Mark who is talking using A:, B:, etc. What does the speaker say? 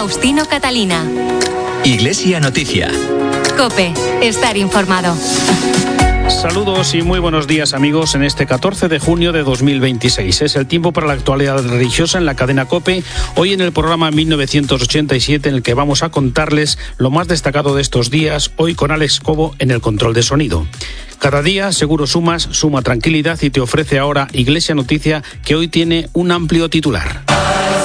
A: Faustino Catalina.
B: Iglesia Noticia.
A: COPE. Estar informado.
C: Saludos y muy buenos días, amigos, en este 14 de junio de 2026. Es el tiempo para la actualidad religiosa en la cadena COPE. Hoy en el programa 1987, en el que vamos a contarles lo más destacado de estos días, hoy con Alex Cobo en el control de sonido. Cada día, Seguro Sumas suma tranquilidad y te ofrece ahora Iglesia Noticia, que hoy tiene un amplio titular.